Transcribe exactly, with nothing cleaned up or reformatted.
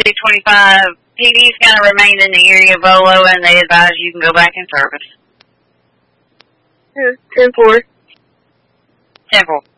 two twenty-five. P D's going to remain in the area of Volo, and they advise you can go back in service. ten four. ten four.